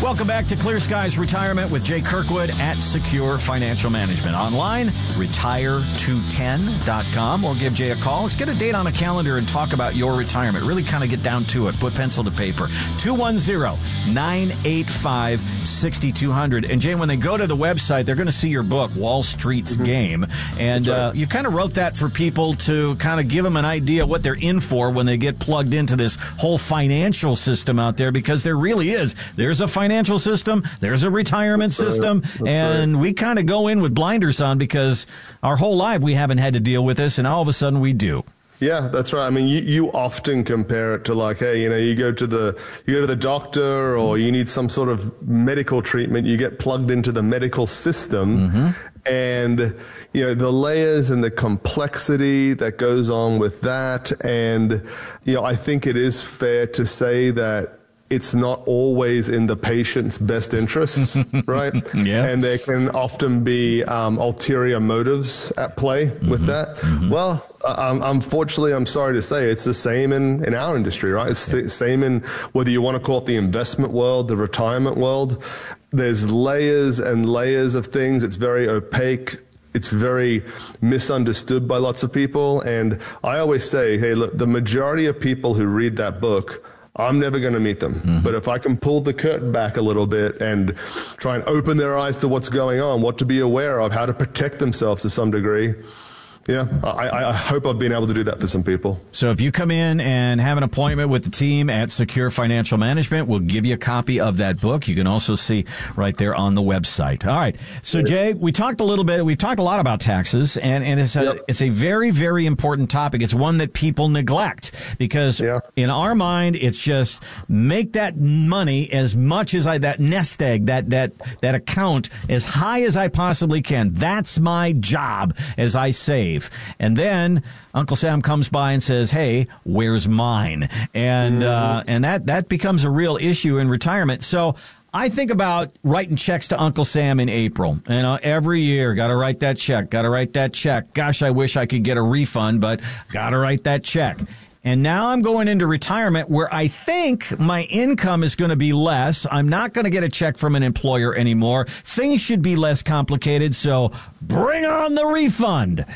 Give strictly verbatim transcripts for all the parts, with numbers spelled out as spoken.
Welcome back to Clear Skies Retirement with Jay Kirkwood at Secure Financial Management. Online, retire two ten dot com, or give Jay a call. Let's get a date on a calendar and talk about your retirement. Really kind of get down to it. Put pencil to paper. two one zero, nine eight five, six two zero zero. And Jay, when they go to the website, they're going to see your book, Wall Street's mm-hmm. Game. And right. uh, you kind of wrote that for people to kind of give them an idea what they're in for when they get plugged into this whole financial system out there, because there really is. There's a financial Financial system, there's a retirement That's system, right. and right. we kind of go in with blinders on because our whole life we haven't had to deal with this, and all of a sudden we do. Yeah, that's right. I mean, you, you often compare it to like, hey, you know, you go to the you go to the doctor, or you need some sort of medical treatment, you get plugged into the medical system, mm-hmm. and you know, the layers and the complexity that goes on with that, and you know, I think it is fair to say that it's not always in the patient's best interests, right? Yeah. And there can often be um, ulterior motives at play mm-hmm. with that. Mm-hmm. Well, um, unfortunately, I'm sorry to say, it's the same in, in our industry, right? It's the same in whether you want to call it the investment world, the retirement world. There's layers and layers of things. It's very opaque. It's very misunderstood by lots of people. And I always say, hey, look, the majority of people who read that book, I'm never going to meet them. Mm-hmm. But if I can pull the curtain back a little bit and try and open their eyes to what's going on, what to be aware of, how to protect themselves to some degree, yeah, I, I hope I've been able to do that for some people. So if you come in and have an appointment with the team at Secure Financial Management, we'll give you a copy of that book. You can also see right there on the website. All right. So, Jay, we talked a little bit, we've talked a lot about taxes, and, and it's, a, yep. it's a very, very important topic. It's one that people neglect because yeah. in our mind, it's just make that money as much as I, that nest egg, that, that, that account as high as I possibly can. That's my job as I save. And then Uncle Sam comes by and says, hey, where's mine? And uh, and that, that becomes a real issue in retirement. So I think about writing checks to Uncle Sam in April. You know, every year, got to write that check, got to write that check. Gosh, I wish I could get a refund, but got to write that check. And now I'm going into retirement where I think my income is going to be less. I'm not going to get a check from an employer anymore. Things should be less complicated, so bring on the refund.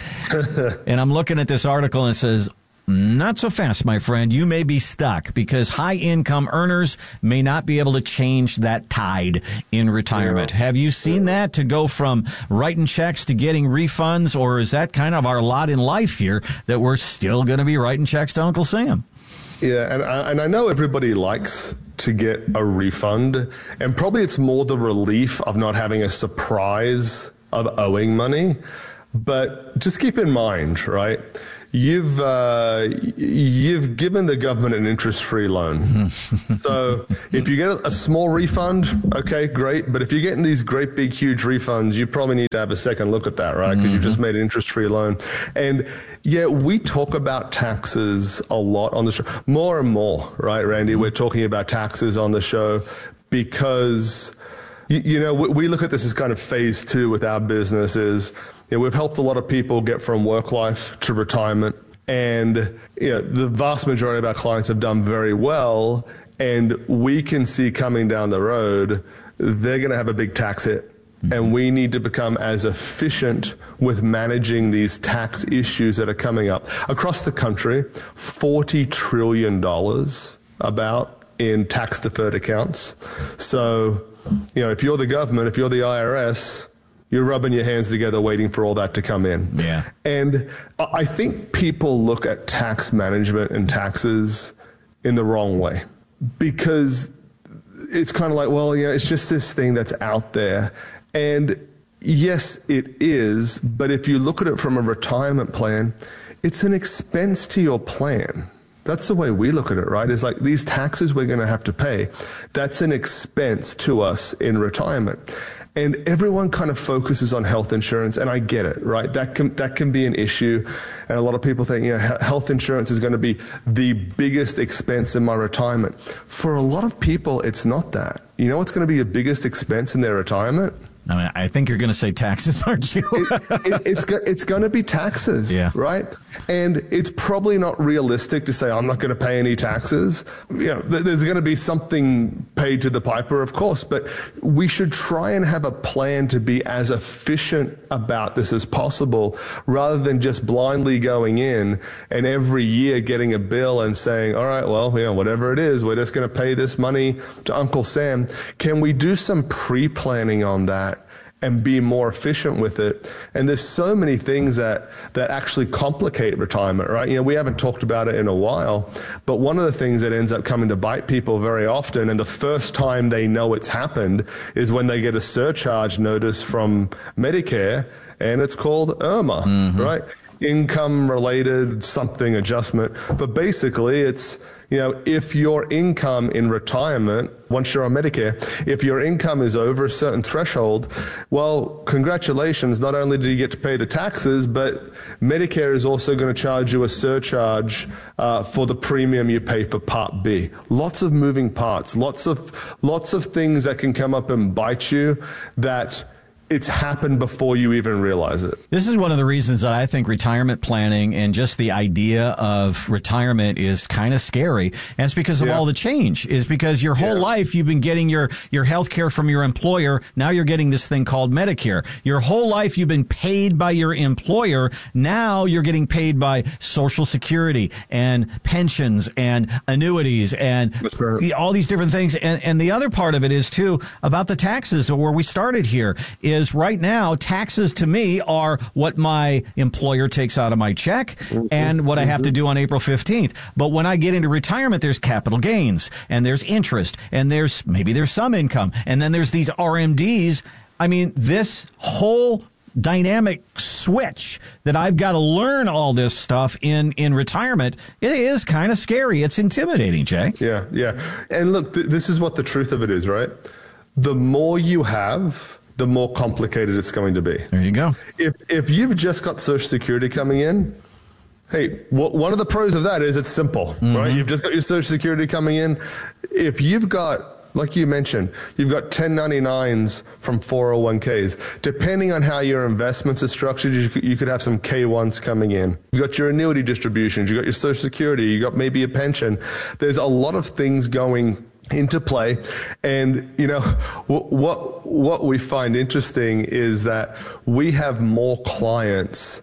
And I'm looking at this article and it says, not so fast, my friend. You may be stuck because high-income earners may not be able to change that tide in retirement. Yeah. Have you seen yeah. that, to go from writing checks to getting refunds, or is that kind of our lot in life here, that we're still going to be writing checks to Uncle Sam? Yeah, and I, and I know everybody likes to get a refund, and probably it's more the relief of not having a surprise of owing money. But just keep in mind, right? You've uh, you've given the government an interest-free loan. So if you get a small refund, okay, great. But if you're getting these great, big, huge refunds, you probably need to have a second look at that, right? Because mm-hmm. you've just made an interest-free loan. And yeah, we talk about taxes a lot on the show. More and more, right, Randy? Mm-hmm. We're talking about taxes on the show because, you, you know, we, we look at this as kind of phase two with our businesses. You know, we've helped a lot of people get from work life to retirement, and you know, the vast majority of our clients have done very well, and we can see coming down the road, they're going to have a big tax hit, mm-hmm. and we need to become as efficient with managing these tax issues that are coming up. Across the country, forty trillion dollars about in tax-deferred accounts. So, you know, if you're the government, if you're the I R S, you're rubbing your hands together waiting for all that to come in. Yeah. And I think people look at tax management and taxes in the wrong way, because it's kind of like, well, you know, it's just this thing that's out there. And yes, it is. But if you look at it from a retirement plan, it's an expense to your plan. That's the way we look at it, right? It's like these taxes we're going to have to pay. That's an expense to us in retirement. And everyone kind of focuses on health insurance, and I get it, right? That can that can be an issue, and a lot of people think, you know, health insurance is going to be the biggest expense in my retirement. For a lot of people, it's not that. You know what's going to be the biggest expense in their retirement? I mean, I think you're going to say taxes, aren't you? it, it, it's go, it's going to be taxes, yeah. right? And it's probably not realistic to say I'm not going to pay any taxes. You know, th- there's going to be something paid to the piper, of course, but we should try and have a plan to be as efficient about this as possible, rather than just blindly going in and every year getting a bill and saying, all right, well, you know, whatever it is, we're just going to pay this money to Uncle Sam. Can we do some pre-planning on that and be more efficient with it? And there's so many things that, that actually complicate retirement, right? You know, we haven't talked about it in a while, but one of the things that ends up coming to bite people very often, and the first time they know it's happened, is when they get a surcharge notice from Medicare, and it's called I R M A, mm-hmm. right? Income-related something adjustment. But basically, it's, you know, if your income in retirement, once you're on Medicare, if your income is over a certain threshold, well, congratulations. Not only do you get to pay the taxes, but Medicare is also going to charge you a surcharge uh, for the premium you pay for Part B. Lots of moving parts, lots of lots of things that can come up and bite you that it's happened before you even realize it. This is one of the reasons that I think retirement planning and just the idea of retirement is kind of scary. And it's because of yeah. all the change. Is because your whole yeah. life you've been getting your, your health care from your employer. Now you're getting this thing called Medicare. Your whole life you've been paid by your employer. Now you're getting paid by Social Security and pensions and annuities and right. all these different things. And, and the other part of it is, too, about the taxes, where we started here, is Is right now, taxes to me are what my employer takes out of my check mm-hmm. and what mm-hmm. I have to do on April fifteenth. But when I get into retirement, there's capital gains and there's interest and there's maybe there's some income. And then there's these R M Ds. I mean, this whole dynamic switch that I've got to learn all this stuff in, in retirement, it is kind of scary. It's intimidating, Jay. Yeah, yeah. And look, th- this is what the truth of it is, right? The more you have, the more complicated it's going to be. There you go. If if you've just got Social Security coming in, hey, w- one of the pros of that is it's simple, mm-hmm. right? You've just got your Social Security coming in. If you've got, like you mentioned, you've got ten ninety-nines from four oh one k's. Depending on how your investments are structured, you could, you could have some K ones coming in. You've got your annuity distributions. You've got your Social Security. You've got maybe a pension. There's a lot of things going into play. And, you know, what what we find interesting is that we have more clients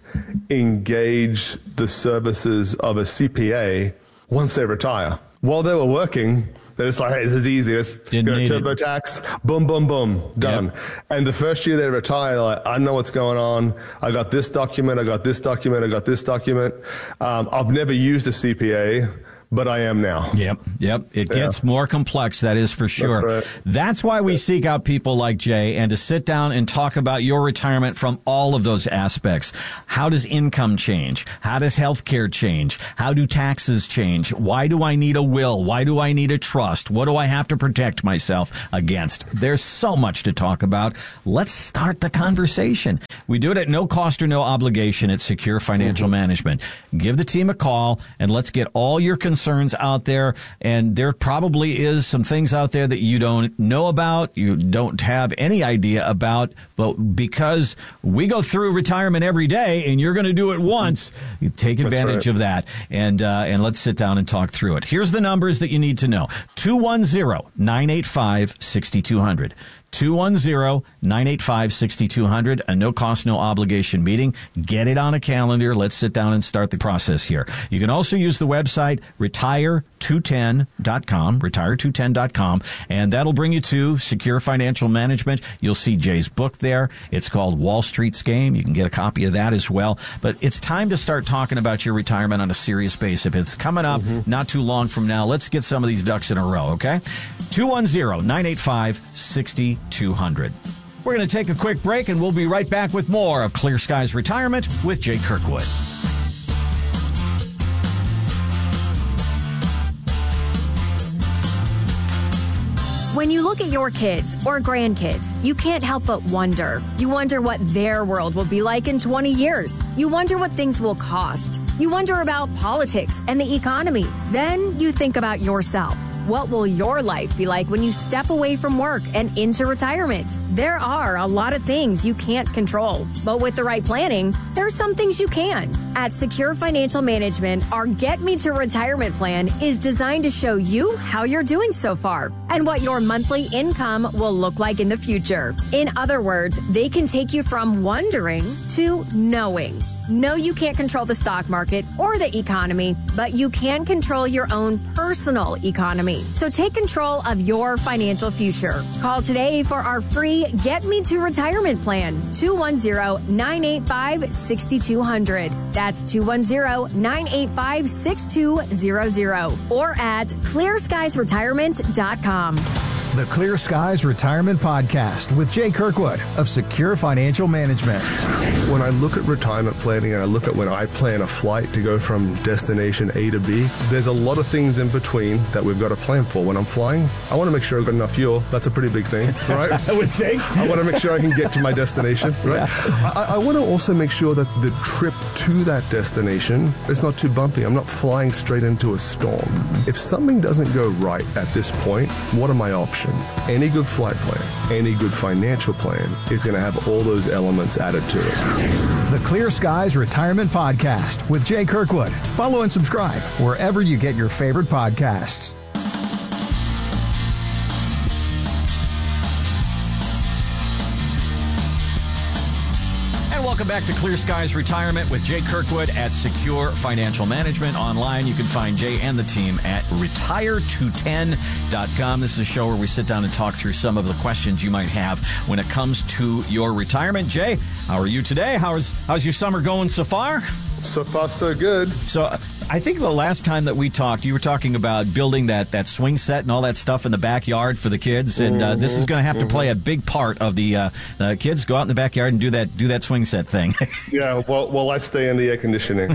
engage the services of a C P A once they retire. While they were working, they're just like, hey, this is easy. Let's Didn't go TurboTax, boom, boom, boom, done. Yep. And the first year they retire, like, I know what's going on. I got this document, I got this document, I got this document. Um, I've never used a C P A, but I am now. Yep, yep. It yeah. gets more complex, that is for sure. That's right. That's why we seek out people like Jay, and to sit down and talk about your retirement from all of those aspects. How does income change? How does health care change? How do taxes change? Why do I need a will? Why do I need a trust? What do I have to protect myself against? There's so much to talk about. Let's start the conversation. We do it at no cost or no obligation at Secure Financial mm-hmm. Management. Give the team a call, and let's get all your concerns concerns out there, and there probably is some things out there that you don't know about, you don't have any idea about, but because we go through retirement every day and you're going to do it once, you take advantage right. of that, and uh, and let's sit down and talk through it. Here's the numbers that you need to know. two one zero, nine eight five, six two zero zero. two one zero, nine eight five, six two zero zero, a no-cost, no-obligation meeting. Get it on a calendar. Let's sit down and start the process here. You can also use the website retire two ten dot com, retire two ten dot com, and that'll bring you to Secure Financial Management. You'll see Jay's book there. It's called Wall Street's Game. You can get a copy of that as well. But it's time to start talking about your retirement on a serious basis. If it's coming up mm-hmm. not too long from now, let's get some of these ducks in a row, okay? two one zero, nine eight five, six two zero zero. We're going to take a quick break, and we'll be right back with more of Clear Skies Retirement with Jay Kirkwood. When you look at your kids or grandkids, you can't help but wonder. You wonder what their world will be like in twenty years. You wonder what things will cost. You wonder about politics and the economy. Then you think about yourself. What will your life be like when you step away from work and into retirement? There are a lot of things you can't control, but with the right planning, there are some things you can. At Secure Financial Management, our Get Me to Retirement plan is designed to show you how you're doing so far and what your monthly income will look like in the future. In other words, they can take you from wondering to knowing. No, you can't control the stock market or the economy, but you can control your own personal economy. So take control of your financial future. Call today for our free Get Me to Retirement plan, two one zero, nine eight five, six two zero zero. That's two one zero, nine eight five, six two zero zero or at clear skies retirement dot com. The Clear Skies Retirement Podcast with Jay Kirkwood of Secure Financial Management. When I look at retirement planning and I look at when I plan a flight to go from destination A to B, there's a lot of things in between that we've got to plan for. When I'm flying, I want to make sure I've got enough fuel. That's a pretty big thing, right? I would say. I want to make sure I can get to my destination, right? Yeah. I, I want to also make sure that the trip to that destination is not too bumpy. I'm not flying straight into a storm. If something doesn't go right at this point, what are my options? Any good flight plan, any good financial plan is going to have all those elements added to it. The Clear Skies Retirement Podcast with Jay Kirkwood. Follow and subscribe wherever you get your favorite podcasts. Welcome back to Clear Skies Retirement with Jay Kirkwood at Secure Financial Management. Online, you can find Jay and the team at retire two ten dot com. This is a show where we sit down and talk through some of the questions you might have when it comes to your retirement. Jay, how are you today? How's how's your summer going so far? So far, so good. So I think the last time that we talked, you were talking about building that, that swing set and all that stuff in the backyard for the kids, and uh, mm-hmm. this is going to have to mm-hmm. play a big part of the uh, uh, kids go out in the backyard and do that do that swing set thing. Yeah, well, well, I stay in the air conditioning.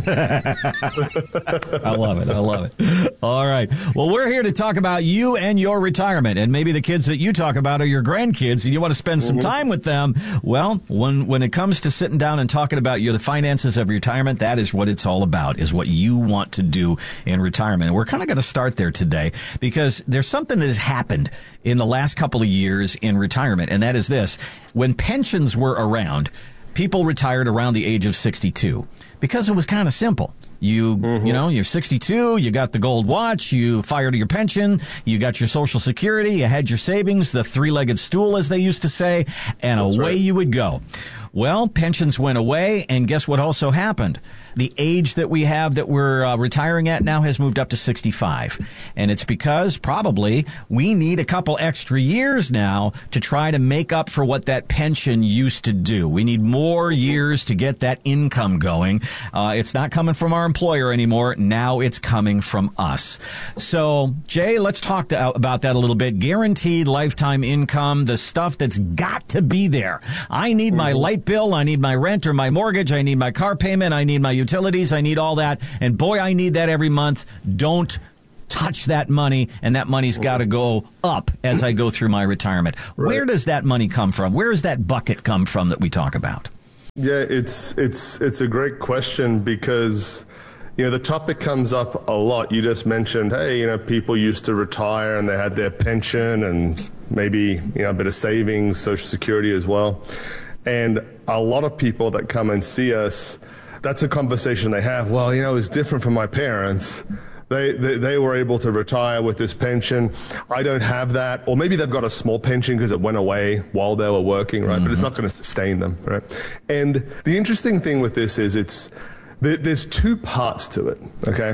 I love it. I love it. All right. Well, we're here to talk about you and your retirement, and maybe the kids that you talk about are your grandkids, and you want to spend some mm-hmm. time with them. Well, when when it comes to sitting down and talking about your the finances of retirement, that is what it's all about, is what you want to do in retirement. And we're kind of going to start there today because there's something that has happened in the last couple of years in retirement, and that is this. When pensions were around, people retired around the age of sixty-two because it was kind of simple. You, mm-hmm. you know, you're sixty-two, you got the gold watch, you fired your pension, you got your Social Security, you had your savings, the three-legged stool, as they used to say, and That's away right. you would go. Well, pensions went away, and guess what also happened? The age that we have that we're uh, retiring at now has moved up to sixty-five. And it's because probably we need a couple extra years now to try to make up for what that pension used to do. We need more years to get that income going. Uh, it's not coming from our employer anymore. Now it's coming from us. So, Jay, let's talk to, uh, about that a little bit. Guaranteed lifetime income, the stuff that's got to be there. I need my light bill. I need my rent or my mortgage. I need my car payment. I need my utilities. I need all that. And boy, I need that every month. Don't touch that money, and that money's got to go up as I go through my retirement. Right. Where does that money come from? Where does that bucket come from that we talk about? Yeah, it's it's it's a great question because, you know, the topic comes up a lot. You just mentioned, hey, you know, people used to retire and they had their pension and maybe, you know, a bit of savings, Social Security as well. And a lot of people that come and see us, that's a conversation they have. Well, you know, it's different from my parents. They, they they were able to retire with this pension. I don't have that. Or maybe they've got a small pension because it went away while they were working, right? Mm-hmm. But it's not going to sustain them, right? And the interesting thing with this is it's there, there's two parts to it, okay?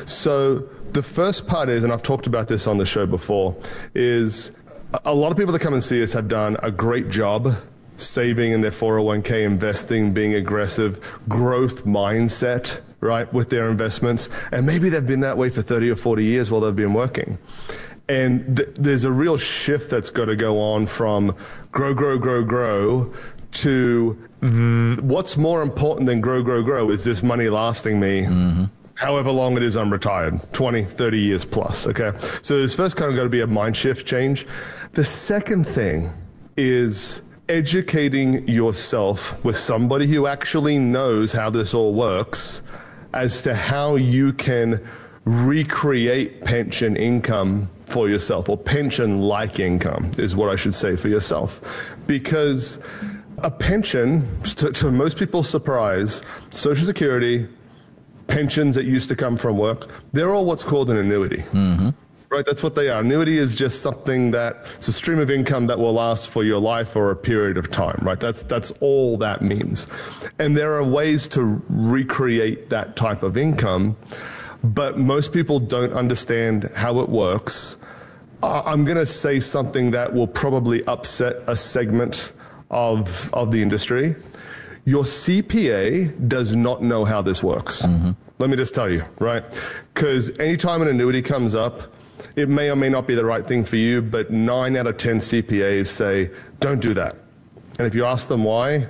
So the first part is, and I've talked about this on the show before, is a lot of people that come and see us have done a great job saving in their four oh one k, investing, being aggressive, growth mindset, right, with their investments. And maybe they've been that way for thirty or forty years while they've been working. And th- there's a real shift that's got to go on from grow, grow, grow, grow to th- what's more important than grow, grow, grow is this money lasting me mm-hmm. however long it is I'm retired, twenty, thirty years plus, okay? So there's first kind of got to be a mind shift change. The second thing is educating yourself with somebody who actually knows how this all works as to how you can recreate pension income for yourself, or pension-like income is what I should say for yourself. Because a pension, to, to most people's surprise, Social Security, pensions that used to come from work, they're all what's called an annuity. Mm-hmm. Right, that's what they are. Annuity is just something that, it's a stream of income that will last for your life or a period of time, right? That's that's all that means. And there are ways to recreate that type of income, but most people don't understand how it works. Uh, I'm going to say something that will probably upset a segment of of the industry. Your C P A does not know how this works. Mm-hmm. Let me just tell you, right? Because anytime an annuity comes up, it may or may not be the right thing for you, but nine out of ten C P As say, don't do that. And if you ask them why,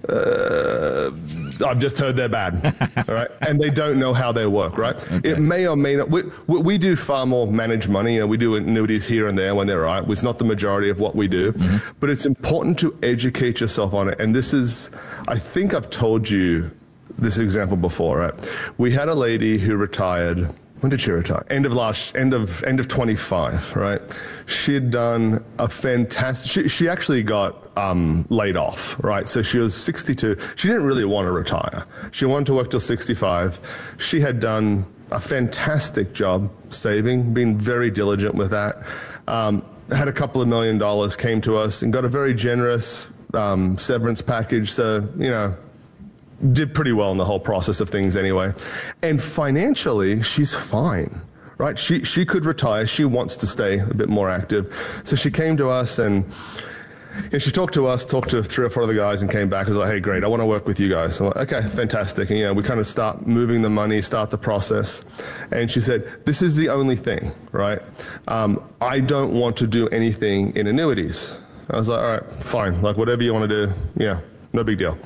uh, I've just heard they're bad, all right? And they don't know how they work, right? Okay. It may or may not. We, we do far more managed money. You know, we do annuities here and there when they're right. It's not the majority of what we do, mm-hmm. but it's important to educate yourself on it. And this is, I think I've told you this example before, right? We had a lady who retired. When did she retire? End of last, end of, end of twenty-five, right? She had done a fantastic, she, she actually got um, laid off, right? So she was sixty-two. She didn't really want to retire. She wanted to work till sixty-five. She had done a fantastic job saving, been very diligent with that. Um, had a couple of million dollars, came to us and got a very generous um, severance package. So, you know, did pretty well in the whole process of things anyway. And financially, she's fine, right? She she could retire. She wants to stay a bit more active. So she came to us and, and she talked to us, talked to three or four other guys and came back and was like, hey, great, I want to work with you guys. So I'm like, okay, fantastic. And, you know, we kind of start moving the money, start the process. And she said, this is the only thing, right? Um, I don't want to do anything in annuities. I was like, all right, fine. Like, whatever you want to do, yeah, no big deal.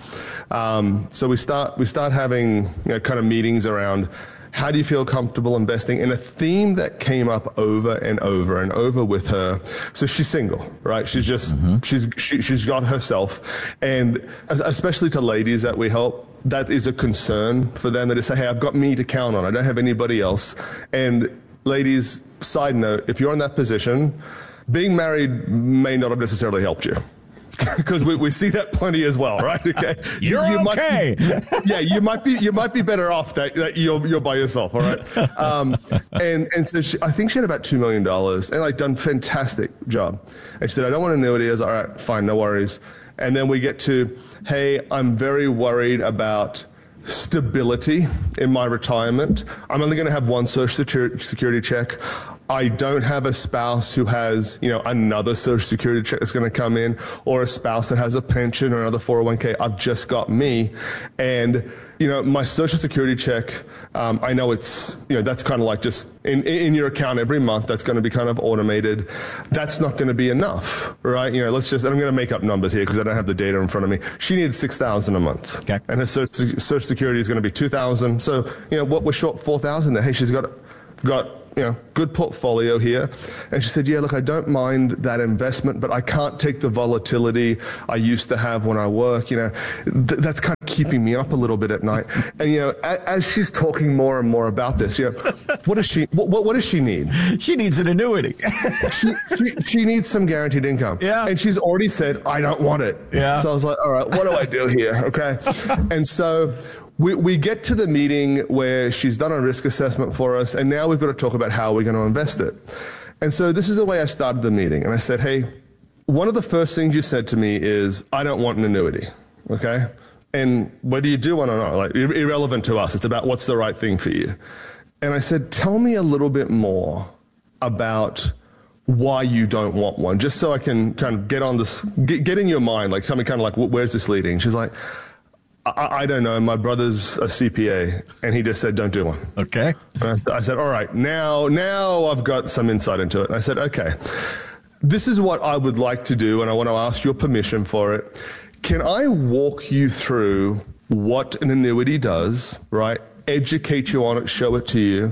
Um, so we start we start having, you know, kind of meetings around how do you feel comfortable investing, and a theme that came up over and over and over with her. So she's single, right? She's just mm-hmm. she's she, she's got herself, and especially to ladies that we help, that is a concern for them. That they say, hey, I've got me to count on. I don't have anybody else. And ladies, side note, if you're in that position, being married may not have necessarily helped you. Because we, we see that plenty as well, right? Okay, you're you okay. Might be, yeah, you might be you might be better off that, that you're you're by yourself, all right? Um, and and so she, I think she had about two million dollars and like done fantastic job. And she said, I don't want an annuity. I was like, all right, fine, no worries. And then we get to, hey, I'm very worried about stability in my retirement. I'm only going to have one Social Security check. I don't have a spouse who has, you know, another Social Security check that's going to come in, or a spouse that has a pension or another four oh one k. I've just got me. And, you know, my Social Security check, um, I know it's, you know, that's kind of like just in, in your account every month. That's going to be kind of automated. That's not going to be enough, right? You know, let's just, I'm going to make up numbers here because I don't have the data in front of me. She needs six thousand dollars a month. Okay. And her Social Security is going to be two thousand dollars. So, you know, what we're short four thousand dollars there. Hey, she's got, got, you know, good portfolio here. And she said, yeah, look, I don't mind that investment, but I can't take the volatility I used to have when I work. You know, th- that's kind of keeping me up a little bit at night. And, you know, a- as she's talking more and more about this, you know, what does she, what, what, what does she need? She needs an annuity. she, she, she needs some guaranteed income. Yeah. And she's already said, I don't want it. Yeah. So I was like, all right, what do I do here? Okay. And so We we get to the meeting where she's done a risk assessment for us, and now we've got to talk about how we're going to invest it. And so this is the way I started the meeting. And I said, hey, one of the first things you said to me is, I don't want an annuity, okay? And whether you do one or not, like, ir- irrelevant to us. It's about what's the right thing for you. And I said, tell me a little bit more about why you don't want one, just so I can kind of get on this, get, get in your mind, like tell me kind of like, where's this leading? She's like, I, I don't know. My brother's a C P A, and he just said, don't do one. Okay. And I, I said, all right, now, now I've got some insight into it. And I said, okay, this is what I would like to do, and I want to ask your permission for it. Can I walk you through what an annuity does, right? Educate you on it, show it to you,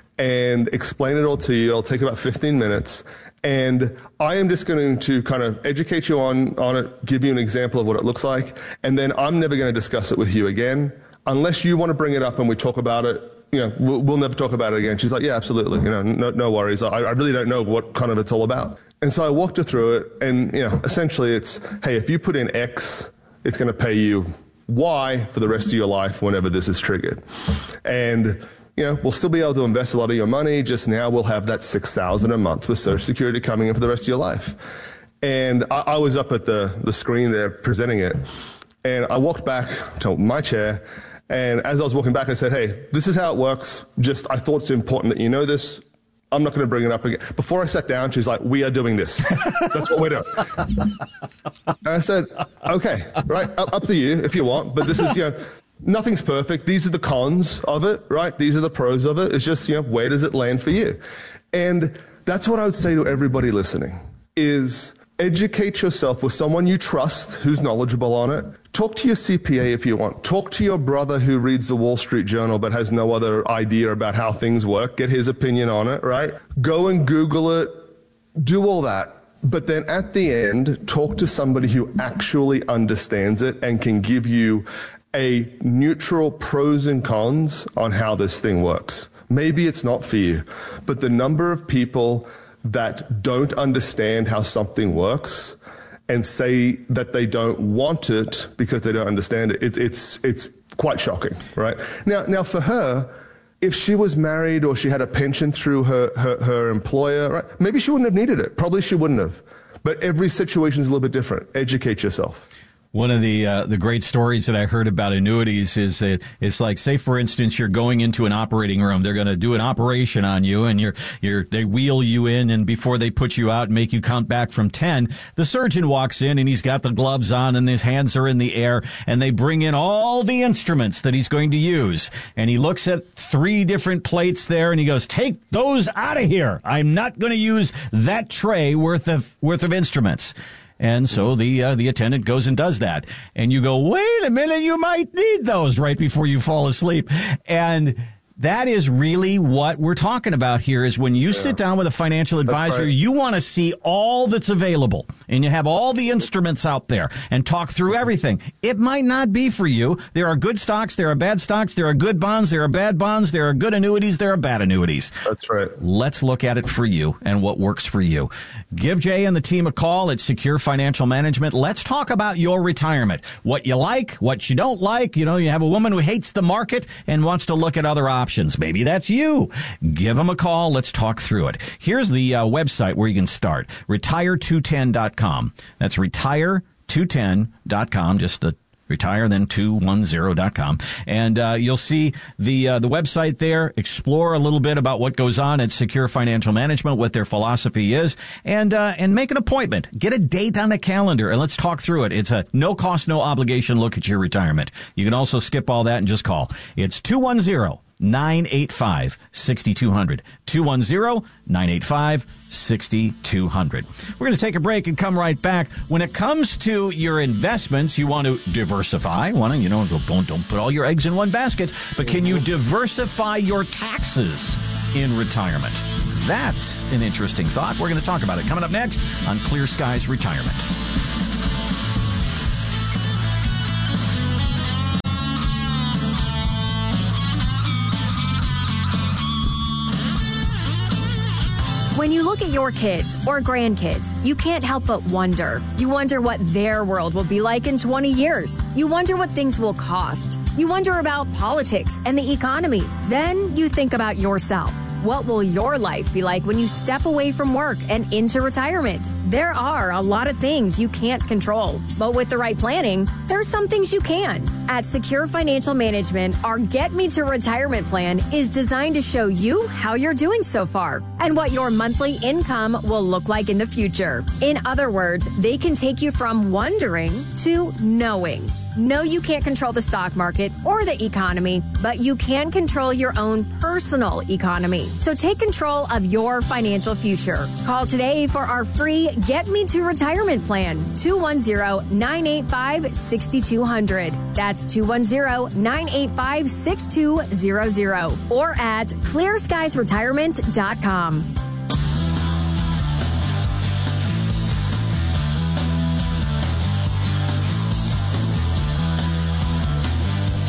and explain it all to you. It'll take about fifteen minutes. And I am just going to kind of educate you on, on it, give you an example of what it looks like, and then I'm never going to discuss it with you again. Unless you want to bring it up and we talk about it, you know, we'll, we'll never talk about it again. She's like, yeah, absolutely. You know, no, no worries. I, I really don't know what kind of it's all about. And so I walked her through it, and, you know, essentially it's, hey, if you put in X, it's going to pay you Y for the rest of your life whenever this is triggered. And, you know, we'll still be able to invest a lot of your money. Just now we'll have that six thousand dollars a month with Social Security coming in for the rest of your life. And I, I was up at the, the screen there presenting it, and I walked back to my chair, and as I was walking back, I said, hey, this is how it works. Just, I thought it's important that you know this. I'm not going to bring it up again. Before I sat down, she's like, we are doing this. That's what we're doing. And I said, okay, right, up, up to you if you want, but this is, you know, nothing's perfect. These are the cons of it, right? These are the pros of it. It's just, you know, where does it land for you? And that's what I would say to everybody listening is educate yourself with someone you trust who's knowledgeable on it. Talk to your C P A if you want. Talk to your brother who reads the Wall Street Journal but has no other idea about how things work. Get his opinion on it, right? Go and Google it. Do all that. But then at the end, talk to somebody who actually understands it and can give you a neutral pros and cons on how this thing works. Maybe it's not for you, but the number of people that don't understand how something works and say that they don't want it because they don't understand it, it's it's it's quite shocking, right? Now, now for her, if she was married or she had a pension through her, her, her employer, right, maybe she wouldn't have needed it. Probably she wouldn't have. But every situation is a little bit different. Educate yourself. One of the uh, the great stories that I heard about annuities is that it's like, say, for instance, you're going into an operating room. They're going to do an operation on you, and you're you're they wheel you in, and before they put you out and make you count back from ten, the surgeon walks in, and he's got the gloves on, and his hands are in the air, and they bring in all the instruments that he's going to use. And he looks at three different plates there, and he goes, take those out of here. I'm not going to use that tray worth of worth of instruments. And so the uh, the attendant goes and does that. And you go, wait a minute, you might need those right before you fall asleep. And that is really what we're talking about here is when you yeah. sit down with a financial advisor, right. you want to see all that's available and you have all the instruments out there and talk through everything. It might not be for you. There are good stocks. There are bad stocks. There are good bonds. There are bad bonds. There are good annuities. There are bad annuities. That's right. Let's look at it for you and what works for you. Give Jay and the team a call at Secure Financial Management. Let's talk about your retirement. What you like, what you don't like. You know, you have a woman who hates the market and wants to look at other options. Maybe that's you. Give them a call. Let's talk through it. Here's the uh, website where you can start. retire two ten dot com. That's retire two ten dot com. Just the retire, then two ten dot com. And uh, you'll see the uh, the website there. Explore a little bit about what goes on at Secure Financial Management, what their philosophy is, and uh, and make an appointment. Get a date on the calendar, and let's talk through it. It's a no-cost, no-obligation look at your retirement. You can also skip all that and just call. It's two ten, nine eight five, six two zero zero. two ten, nine eight five, six two zero zero. We're going to take a break and come right back. When it comes to your investments, you want to diversify. Want to, you know, don't, don't put all your eggs in one basket, but can you diversify your taxes in retirement? That's an interesting thought. We're going to talk about it coming up next on Clear Skies Retirement. When you look at your kids or grandkids, you can't help but wonder. You wonder what their world will be like in twenty years. You wonder what things will cost. You wonder about politics and the economy. Then you think about yourself. What will your life be like when you step away from work and into retirement? There are a lot of things you can't control, but with the right planning, there are some things you can. At Secure Financial Management, our Get Me to Retirement plan is designed to show you how you're doing so far and what your monthly income will look like in the future. In other words, they can take you from wondering to knowing. No, you can't control the stock market or the economy, but you can control your own personal economy. So take control of your financial future. Call today for our free Get Me to Retirement plan, two ten, nine eight five, six two zero zero. That's two ten, nine eight five, six two zero zero or at clear skies retirement dot com.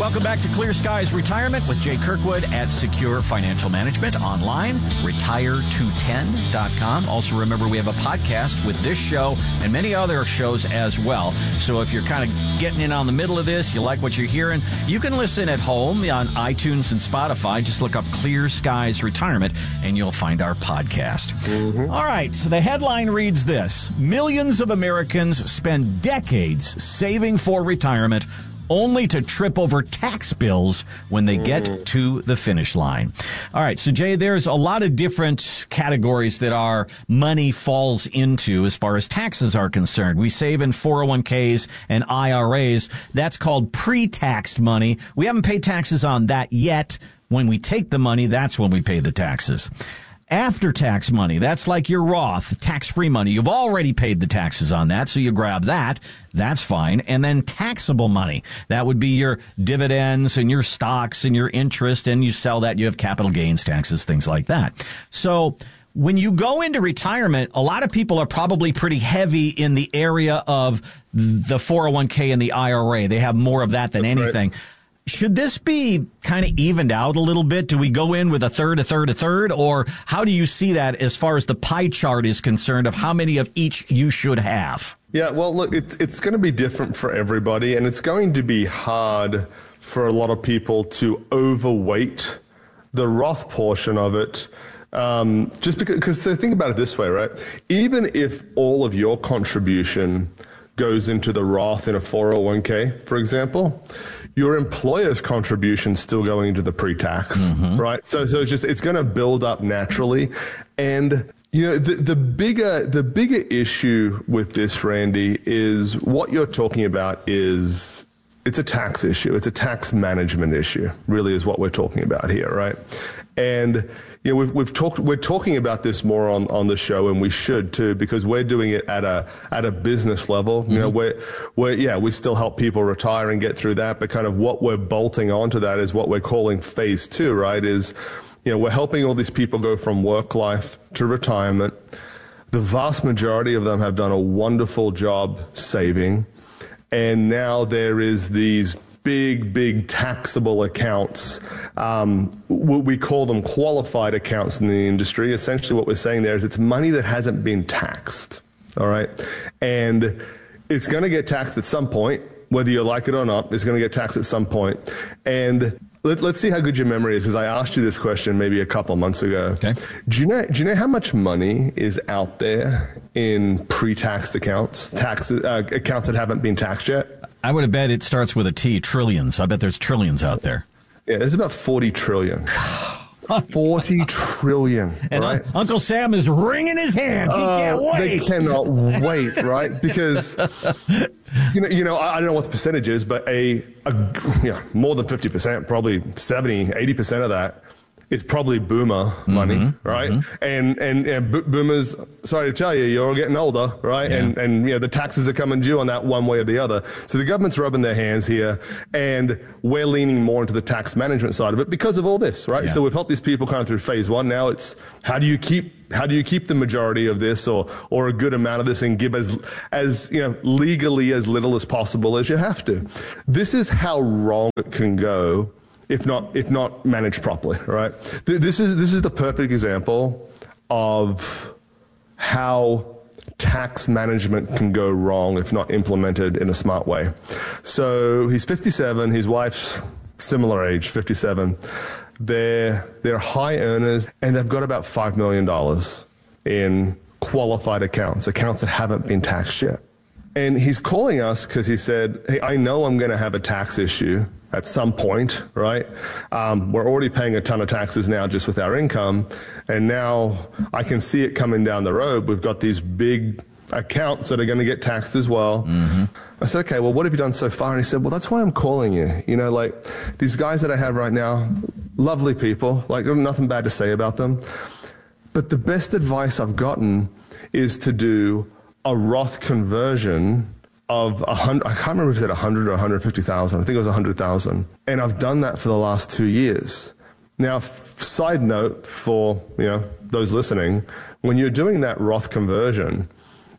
Welcome back to Clear Skies Retirement with Jay Kirkwood at Secure Financial Management online, retire two ten dot com. Also, remember, we have a podcast with this show and many other shows as well. So if you're kind of getting in on the middle of this, you like what you're hearing, you can listen at home on iTunes and Spotify. Just look up Clear Skies Retirement and you'll find our podcast. Mm-hmm. All right. So the headline reads this: millions of Americans spend decades saving for retirement only to trip over tax bills when they get to the finish line. All right. So, Jay, there's a lot of different categories that our money falls into as far as taxes are concerned. We save in four oh one k's and I R As. That's called pre-taxed money. We haven't paid taxes on that yet. When we take the money, that's when we pay the taxes. After-tax money, that's like your Roth, tax-free money. You've already paid the taxes on that, so you grab that. That's fine. And then taxable money, that would be your dividends and your stocks and your interest, and you sell that, you have capital gains taxes, things like that. So when you go into retirement, a lot of people are probably pretty heavy in the area of the four oh one k and the I R A. They have more of that than that's anything. Right. Should this be kind of evened out a little bit? Do we go in with a third, a third, a third? Or how do you see that as far as the pie chart is concerned of how many of each you should have? Yeah, well, look, it's, it's going to be different for everybody, and it's going to be hard for a lot of people to overweight the Roth portion of it. Um, just because, because so think about it this way, right? Even if all of your contribution goes into the Roth in a four oh one k, for example, your employer's contribution still going into the pre-tax, mm-hmm. right? So, so it's just it's going to build up naturally, and you know the the bigger the bigger issue with this, Randy, is what you're talking about is it's a tax issue. It's a tax management issue, really, is what we're talking about here, right? And you know, we've we've talked we're talking about this more on, on the show, and we should too, because we're doing it at a at a business level. Mm-hmm. You know, we're we're yeah, we still help people retire and get through that, but kind of what we're bolting onto that is what we're calling phase two, right? Is, you know, we're helping all these people go from work life to retirement. The vast majority of them have done a wonderful job saving, and now there is these big, big taxable accounts. Um, we call them qualified accounts in the industry. Essentially what we're saying there is it's money that hasn't been taxed, all right? And it's going to get taxed at some point, whether you like it or not. It's going to get taxed at some point. And let, let's see how good your memory is, because I asked you this question maybe a couple of months ago. Okay. Do you know, do you know how much money is out there in pre-taxed accounts, tax, uh, accounts that haven't been taxed yet? I would have bet it starts with a T, trillions. I bet there's trillions out there. Yeah, there's about forty trillion. forty trillion, and right? Uncle Sam is wringing his hands. He uh, can't wait. They cannot wait, right? Because, you know, you know, I don't know what the percentage is, but a, a yeah, more than fifty percent, probably seventy, eighty percent of that is probably boomer money, mm-hmm, right? Mm-hmm. And, and, and bo- boomers, sorry to tell you, you're all getting older, right? Yeah. And, and, you know, the taxes are coming due on that one way or the other. So the government's rubbing their hands here, and we're leaning more into the tax management side of it because of all this, right? Yeah. So we've helped these people kind of through phase one. Now it's how do you keep, how do you keep the majority of this or, or a good amount of this and give as, as, you know, legally as little as possible as you have to. This is how wrong it can go if not if not managed properly, right? This is this is the perfect example of how tax management can go wrong if not implemented in a smart way. So he's fifty-seven, his wife's similar age, fifty-seven. They're they're high earners, and they've got about five million dollars in qualified accounts, accounts that haven't been taxed yet. And he's calling us because he said, hey, I know I'm going to have a tax issue at some point, right? Um, we're already paying a ton of taxes now just with our income, and now I can see it coming down the road. We've got these big accounts that are going to get taxed as well. Mm-hmm. I said, okay, well, what have you done so far? And he said, well, that's why I'm calling you. You know, like these guys that I have right now, lovely people, like nothing bad to say about them. But the best advice I've gotten is to do a Roth conversion of a hundred, I can't remember if it said a hundred or one hundred fifty thousand. I think it was a hundred thousand. And I've done that for the last two years. Now, f- side note for, you know, those listening, when you're doing that Roth conversion,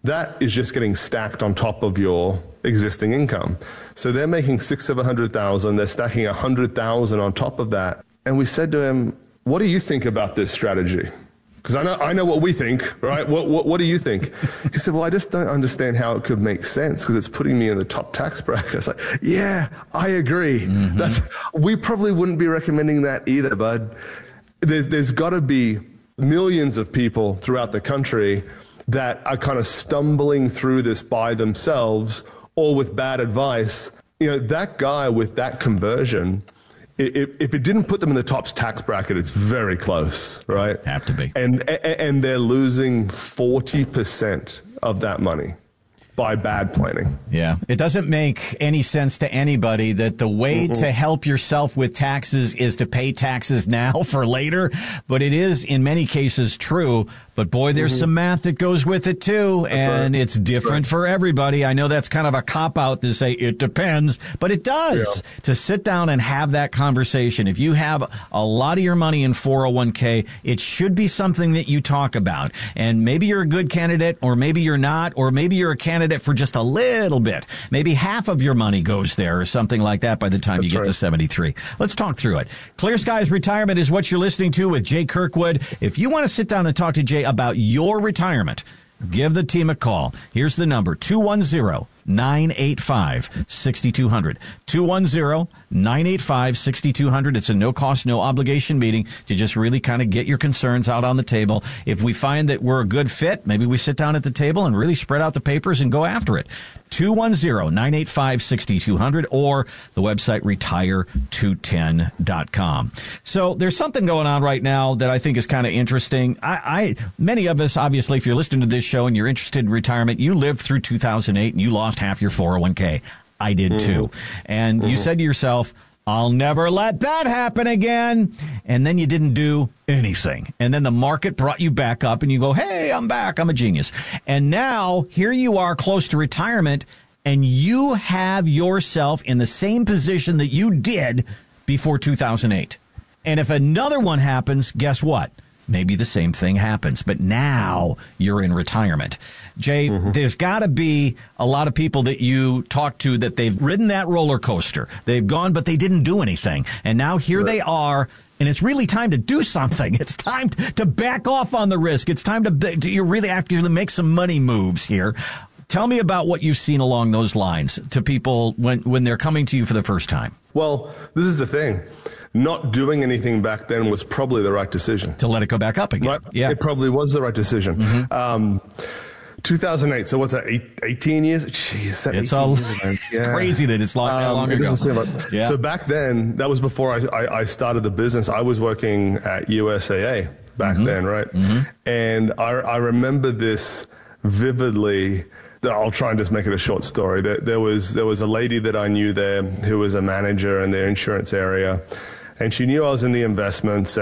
that is just getting stacked on top of your existing income. So they're making six, seven hundred thousand. They're stacking a hundred thousand on top of that. And we said to him, "What do you think about this strategy?" Because I know I know what we think, right? What what what do you think? He said, "Well, I just don't understand how it could make sense because it's putting me in the top tax bracket." It's like, yeah, I agree. Mm-hmm. That's we probably wouldn't be recommending that either, bud. There's there's got to be millions of people throughout the country that are kind of stumbling through this by themselves or with bad advice. You know, that guy with that conversion, If, if it didn't put them in the top tax bracket, it's very close, right? Have to be. And and they're losing forty percent of that money by bad planning. Yeah. It doesn't make any sense to anybody that the way mm-hmm. to help yourself with taxes is to pay taxes now for later. But it is in many cases true. But boy, there's mm-hmm. some math that goes with it too. That's and right. it's different right. for everybody. I know that's kind of a cop out to say it depends, but it does. Yeah. To sit down and have that conversation. If you have a lot of your money in four oh one k, it should be something that you talk about. And maybe you're a good candidate, or maybe you're not, or maybe you're a candidate for just a little bit. Maybe half of your money goes there or something like that by the time that's you get right. to seventy-three. Let's talk through it. Clear Skies Retirement is what you're listening to with Jay Kirkwood. If you want to sit down and talk to Jay about your retirement, give the team a call. Here's the number, two one zero, nine eight five, six two zero zero. two one zero, nine eight five, six two zero zero. It's a no-cost, no-obligation meeting to just really kind of get your concerns out on the table. If we find that we're a good fit, maybe we sit down at the table and really spread out the papers and go after it. two one zero, nine eight five, six two zero zero or the website retire two ten dot com. So there's something going on right now that I think is kind of interesting. I, I many of us, obviously, if you're listening to this show and you're interested in retirement, you lived through two thousand eight and you lost half your four oh one k. I did mm-hmm. too. And mm-hmm. you said to yourself, I'll never let that happen again. And then you didn't do anything. And then the market brought you back up and you go, hey, I'm back. I'm a genius. And now here you are close to retirement and you have yourself in the same position that you did before two thousand eight. And if another one happens, guess what? Maybe the same thing happens, but now you're in retirement. Jay, mm-hmm. there's got to be a lot of people that you talk to that they've ridden that roller coaster. They've gone, but they didn't do anything. And now here right. they are, and it's really time to do something. It's time to back off on the risk. It's time to, to you really have to make some money moves here. Tell me about what you've seen along those lines to people when, when they're coming to you for the first time. Well, this is the thing. Not doing anything back then was probably the right decision. To let it go back up again. Right? Yeah. It probably was the right decision. Mm-hmm. Um, two thousand eight, so what's that, eight, eighteen years? Jeez, that it's all, it's yeah. crazy that it's long, um, that long it ago. Like, yeah. So back then, that was before I, I, I started the business. I was working at U S A A back mm-hmm. then, right? Mm-hmm. And I, I remember this vividly. I'll try and just make it a short story. There, there was there was a lady that I knew there who was a manager in their insurance area. And she knew I was in the investments,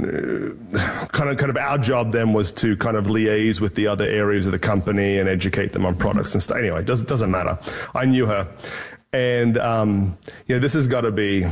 and uh, kind of, kind of our job then was to kind of liaise with the other areas of the company and educate them on products and stuff. Anyway, it doesn't, doesn't matter. I knew her. And, um, you know, this has got to be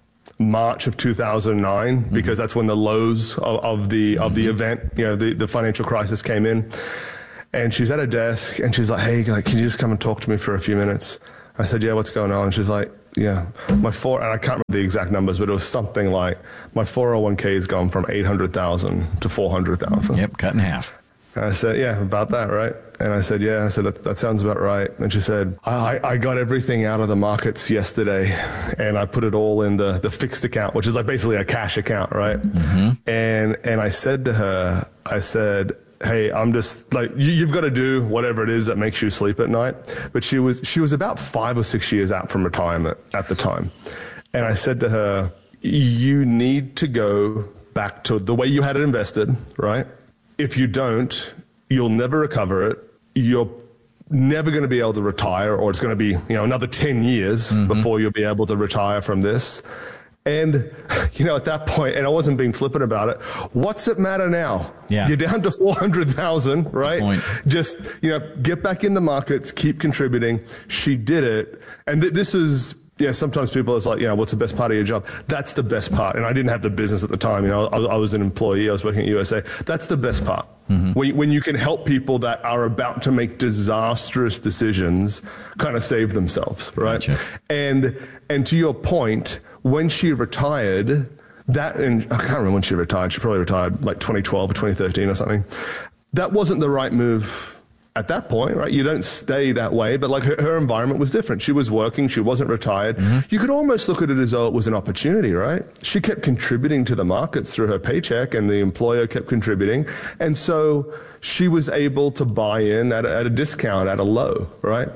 March of two thousand nine, mm-hmm. because that's when the lows of, of the, of the event, you know, the, the financial crisis came in. And she's at her desk and she's like, hey, like, can you just come and talk to me for a few minutes? I said, yeah, what's going on? And she's like, yeah, my four, and I can't remember the exact numbers, but it was something like my four oh one k has gone from eight hundred thousand to four hundred thousand. Yep, cut in half. And I said, yeah, about that, right? And I said, yeah, I said, that, that sounds about right. And she said, I, I got everything out of the markets yesterday and I put it all in the, the fixed account, which is like basically a cash account, right? Mm-hmm. And, and I said to her, I said, hey, I'm just like, you, you've got to do whatever it is that makes you sleep at night. But she was, she was about five or six years out from retirement at the time. And I said to her, you need to go back to the way you had it invested, right? If you don't, you'll never recover it. You're never going to be able to retire, or it's going to be, you know, another ten years mm-hmm. before you'll be able to retire from this. And, you know, at that point, and I wasn't being flippant about it, what's it matter now? Yeah. You're down to four hundred thousand, right? Just, you know, get back in the markets, keep contributing. She did it. And th- this was yeah, sometimes people is like, you know, what's the best part of your job? That's the best part. And I didn't have the business at the time. You know, I, I was an employee. I was working at U S A. That's the best part. Mm-hmm. When, when you can help people that are about to make disastrous decisions kind of save themselves, right? Gotcha. And and to your point, when she retired, that, and I can't remember when she retired. She probably retired like twenty twelve or twenty thirteen or something. That wasn't the right move at that point, right? You don't stay that way, but like her, her environment was different. She was working, she wasn't retired. Mm-hmm. You could almost look at it as though it was an opportunity, right? She kept contributing to the markets through her paycheck, and the employer kept contributing. And so she was able to buy in at a, at a discount, at a low, right?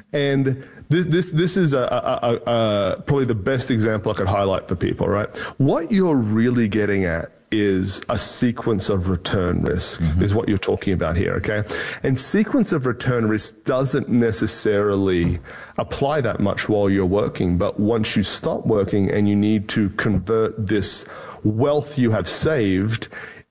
And this this this is a, a, a, a probably the best example I could highlight for people, right? What you're really getting at is a sequence of return risk, mm-hmm. is what you're talking about here, okay? And sequence of return risk doesn't necessarily apply that much while you're working, but once you stop working and you need to convert this wealth you have saved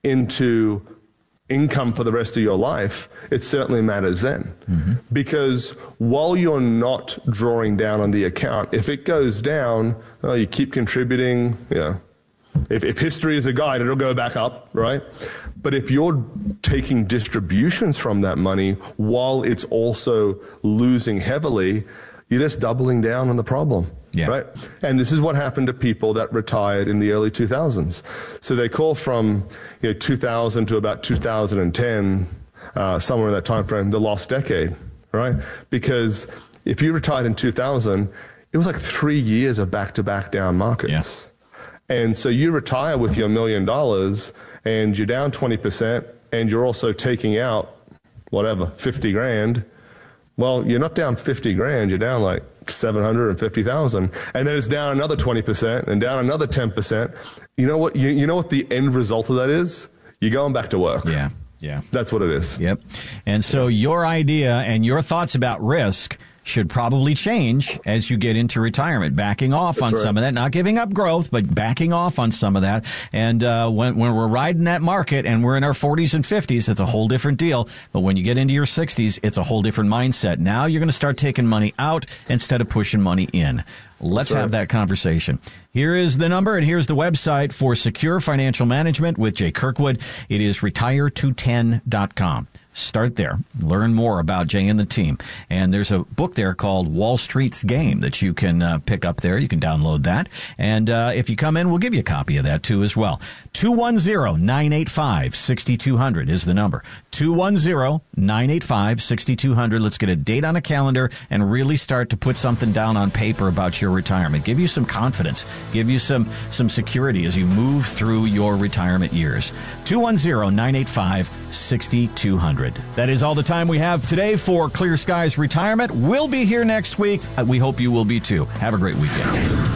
into income for the rest of your life, it certainly matters then. Mm-hmm. Because while you're not drawing down on the account, if it goes down, well, you keep contributing, you know, If, if history is a guide, it'll go back up, right? But if you're taking distributions from that money while it's also losing heavily, you're just doubling down on the problem, yeah. right? And this is what happened to people that retired in the early two thousands. So they call from you know, two thousand to about two thousand ten, uh, somewhere in that time frame, the lost decade, right? Because if you retired in two thousand, it was like three years of back-to-back down markets. Yeah. And so you retire with your million dollars and you're down twenty percent and you're also taking out whatever, fifty grand. Well, you're not down fifty grand, you're down like seven hundred fifty thousand. And then it's down another twenty percent and down another ten percent. You know what, you, you know what the end result of that is? You're going back to work. Yeah. Yeah. That's what it is. Yep. And so your idea and your thoughts about risk should probably change as you get into retirement, backing off That's on right. some of that, not giving up growth, but backing off on some of that. And uh, when, when we're riding that market and we're in our forties and fifties, it's a whole different deal. But when you get into your sixties, it's a whole different mindset. Now you're going to start taking money out instead of pushing money in. Let's right. have that conversation. Here is the number and here's the website for Secure Financial Management with Jay Kirkwood. It is retire two ten dot com. Start there. Learn more about Jay and the team. And there's a book there called Wall Street's Game that you can uh, pick up there. You can download that. And uh, if you come in, we'll give you a copy of that too as well. two one zero, nine eight five, six two zero zero is the number. two one zero, nine eight five, six two zero zero. Let's get a date on a calendar and really start to put something down on paper about your retirement. Give you some confidence. Give you some, some security as you move through your retirement years. two one zero, nine eight five, six two zero zero. That is all the time we have today for Clear Skies Retirement. We'll be here next week. We hope you will be too. Have a great weekend.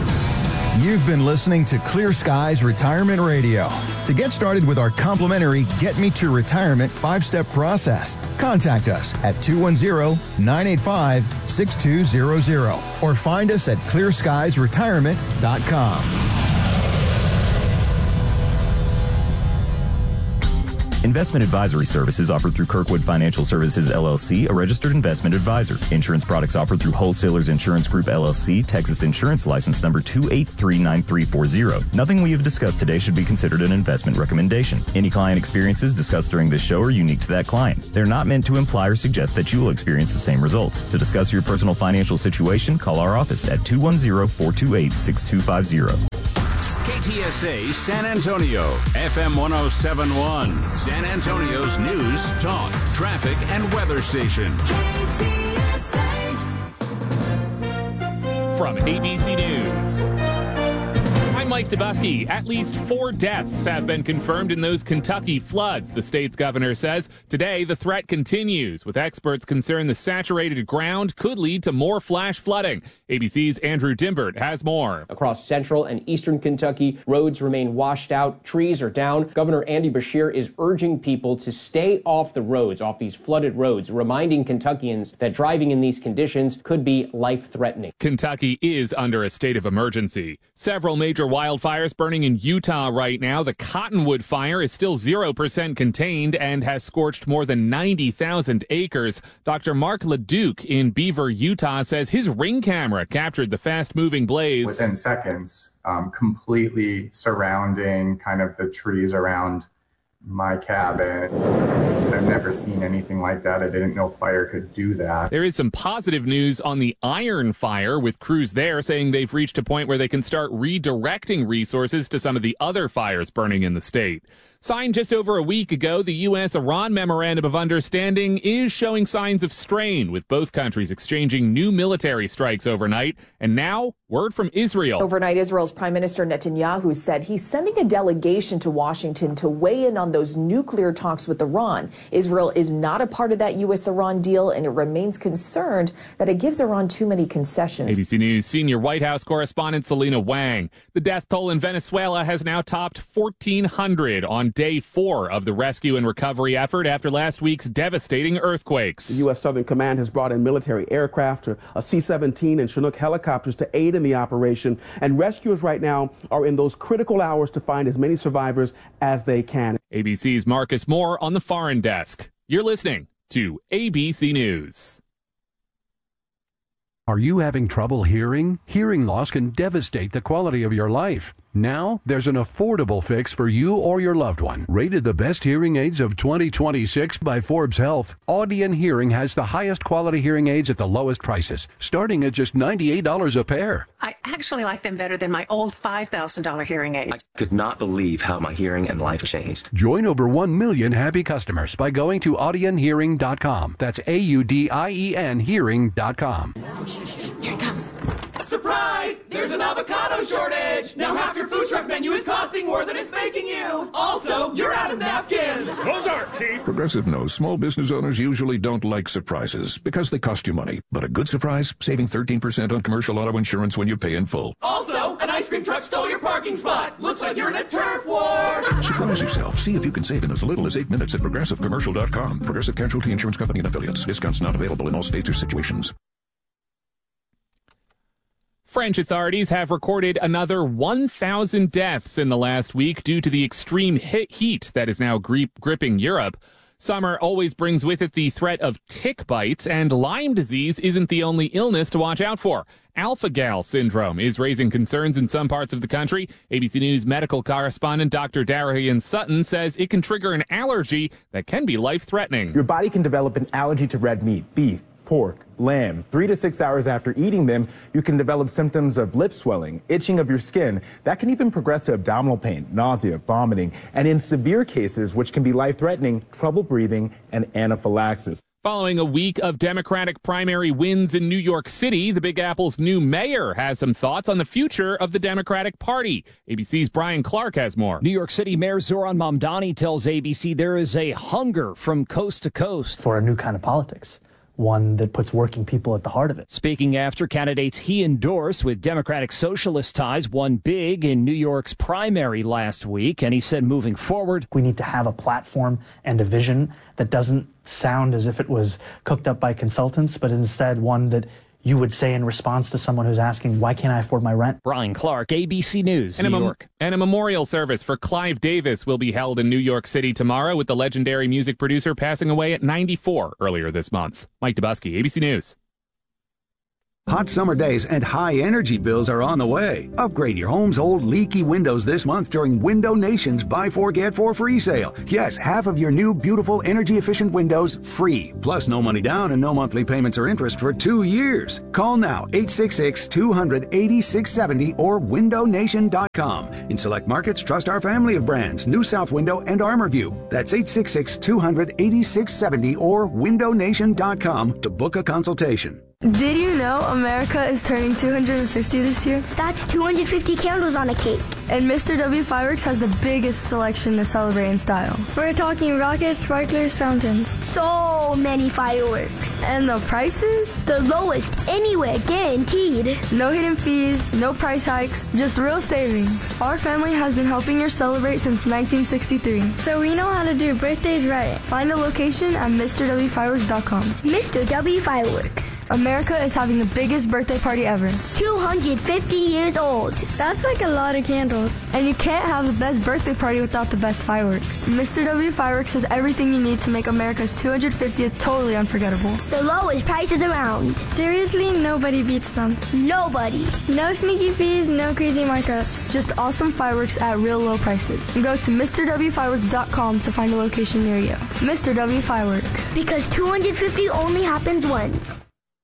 You've been listening to Clear Skies Retirement Radio. To get started with our complimentary Get Me to Retirement five-step process, contact us at two one zero, nine eight five, six two zero zero or find us at clear skies retirement dot com. Investment advisory services offered through Kirkwood Financial Services, L L C, a registered investment advisor. Insurance products offered through Wholesalers Insurance Group, L L C, Texas Insurance License Number two eight three nine three four zero. Nothing we have discussed today should be considered an investment recommendation. Any client experiences discussed during this show are unique to that client. They're not meant to imply or suggest that you will experience the same results. To discuss your personal financial situation, call our office at two one zero, four two eight, six two five zero. K T S A San Antonio, F M one oh seven point one, San Antonio's news, talk, traffic, and weather station. K T S A. From A B C News. I'm Mike Dubusky. At least four deaths have been confirmed in those Kentucky floods, the state's governor says. Today, the threat continues, with experts concerned the saturated ground could lead to more flash flooding. A B C's Andrew Dimbert has more. Across central and eastern Kentucky, roads remain washed out, trees are down. Governor Andy Beshear is urging people to stay off the roads, off these flooded roads, reminding Kentuckians that driving in these conditions could be life-threatening. Kentucky is under a state of emergency. Several major wildfires burning in Utah right now. The Cottonwood fire is still zero percent contained and has scorched more than ninety thousand acres. Doctor Mark LeDuc in Beaver, Utah, says his Ring camera captured the fast-moving blaze. Within seconds, um, completely surrounding kind of the trees around my cabin. I've never seen anything like that. I didn't know fire could do that. There is some positive news on the Iron Fire, with crews there saying they've reached a point where they can start redirecting resources to some of the other fires burning in the state. Signed just over a week ago, the U S Iran Memorandum of Understanding is showing signs of strain, with both countries exchanging new military strikes overnight. And now, word from Israel. Overnight, Israel's Prime Minister Netanyahu said he's sending a delegation to Washington to weigh in on those nuclear talks with Iran. Israel is not a part of that U S Iran deal, and it remains concerned that it gives Iran too many concessions. A B C News senior White House correspondent Selena Wang. The death toll in Venezuela has now topped fourteen hundred on day four of the rescue and recovery effort after last week's devastating earthquakes. The U S Southern Command has brought in military aircraft, a C seventeen and Chinook helicopters to aid in the operation, and rescuers right now are in those critical hours to find as many survivors as they can. A B C's Marcus Moore on the foreign desk. You're listening to A B C News. Are you having trouble hearing? Hearing loss can devastate the quality of your life. Now, there's an affordable fix for you or your loved one. Rated the best hearing aids of twenty twenty-six by Forbes Health, Audien Hearing has the highest quality hearing aids at the lowest prices, starting at just ninety-eight dollars a pair. I actually like them better than my old five thousand dollars hearing aid. I could not believe how my hearing and life changed. Join over one million happy customers by going to audien hearing dot com. That's A U D I E N hearing dot com. Here it comes. Surprise! There's an avocado shortage! Now half your food truck menu is costing more than it's making you! Also, you're out of napkins! Those aren't cheap! Progressive knows small business owners usually don't like surprises because they cost you money. But a good surprise? Saving thirteen percent on commercial auto insurance when you pay in full. Also, an ice cream truck stole your parking spot! Looks like you're in a turf war! Surprise yourself. See if you can save in as little as eight minutes at progressive commercial dot com. Progressive Casualty Insurance Company and Affiliates. Discounts not available in all states or situations. French authorities have recorded another one thousand deaths in the last week due to the extreme heat that is now gri- gripping Europe. Summer always brings with it the threat of tick bites, and Lyme disease isn't the only illness to watch out for. Alpha-Gal syndrome is raising concerns in some parts of the country. A B C News medical correspondent Doctor Darian Sutton says it can trigger an allergy that can be life-threatening. Your body can develop an allergy to red meat, beef, pork, lamb. Three to six hours after eating them, you can develop symptoms of lip swelling, itching of your skin. That can even progress to abdominal pain, nausea, vomiting, and in severe cases, which can be life-threatening, trouble breathing and anaphylaxis. Following a week of Democratic primary wins in New York City, the Big Apple's new mayor has some thoughts on the future of the Democratic Party. A B C's Brian Clark has more. New York City Mayor Zoran Mamdani tells A B C there is a hunger from coast to coast for a new kind of politics. One that puts working people at the heart of it. Speaking after candidates he endorsed with Democratic Socialist ties won big in New York's primary last week, and he said moving forward, we need to have a platform and a vision that doesn't sound as if it was cooked up by consultants, but instead one that you would say in response to someone who's asking, why can't I afford my rent? Brian Clark, A B C News, and New a mem- York. And a memorial service for Clive Davis will be held in New York City tomorrow, with the legendary music producer passing away at ninety-four earlier this month. Mike Dubusky, A B C News. Hot summer days and high energy bills are on the way. Upgrade your home's old leaky windows this month during Window Nation's Buy Four Get Four free sale. Yes, half of your new beautiful energy efficient windows free. Plus no money down and no monthly payments or interest for two years. Call now eight six six, two hundred, eighty-six seventy or window nation dot com. In select markets, trust our family of brands, New South Window and ArmorView. That's eight six six, two hundred, eighty-six seventy or window nation dot com to book a consultation. Did you know America is turning two hundred fifty this year? That's two hundred fifty candles on a cake. And Mister W Fireworks has the biggest selection to celebrate in style. We're talking rockets, sparklers, fountains. So many fireworks. And the prices? The lowest anywhere, guaranteed. No hidden fees, no price hikes, just real savings. Our family has been helping you celebrate since nineteen sixty-three. So we know how to do birthdays right. Find a location at Mr W Fireworks dot com. Mister W Fireworks. America is having the biggest birthday party ever. two hundred fifty years old. That's like a lot of candles. And you can't have the best birthday party without the best fireworks. Mister W Fireworks has everything you need to make America's two hundred fiftieth totally unforgettable. The lowest prices around. Seriously, nobody beats them. Nobody. No sneaky fees, no crazy markups. Just awesome fireworks at real low prices. And go to Mr W Fireworks dot com to find a location near you. Mister W Fireworks. Because two hundred fifty only happens once.